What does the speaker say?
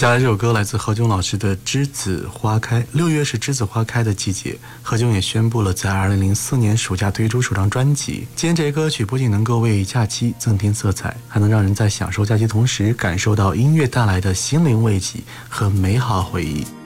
下来这首歌来自何炅老师的《栀子花开》。6月是栀子花开的季节，何炅也宣布了在2004年暑假推出首张专辑。今天这些歌曲不仅能够为假期增添色彩，还能让人在享受假期同时感受到音乐带来的心灵慰藉和美好回忆。